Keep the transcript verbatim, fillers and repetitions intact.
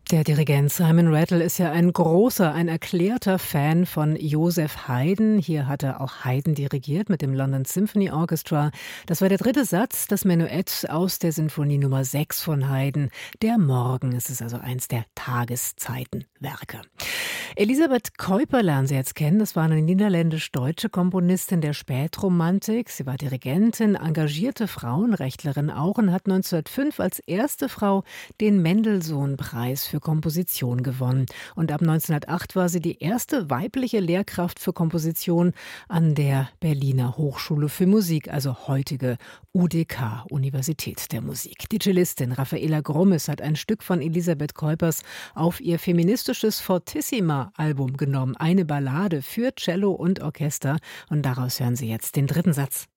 Der Dirigent Simon Rattle ist ja ein großer, ein erklärter Fan von Joseph Haydn. Hier hat er auch Haydn dirigiert mit dem London Symphony Orchestra. Das war der dritte Satz, das Menuett aus der Sinfonie Nummer sechs von Haydn. Der Morgen, es ist also eins der Tageszeitenwerke. Elisabeth Kuiper lernen Sie jetzt kennen. Das war eine niederländisch-deutsche Komponistin der Spätromantik. Sie war Dirigentin, engagierte Frauenrechtlerin auch und hat neunzehnhundertfünf als erste Frau den Mendelssohn-Preis für Komposition gewonnen. Und ab neunzehnhundertacht war sie die erste weibliche Lehrkraft für Komposition an der Berliner Hochschule für Musik, also heutige U D K, Universität der Musik. Die Cellistin Raffaela Grummes hat ein Stück von Elisabeth Kuipers auf ihr feministisches Fortissima-Album genommen. Eine Ballade für Cello und Orchester. Und daraus hören Sie jetzt den dritten Satz.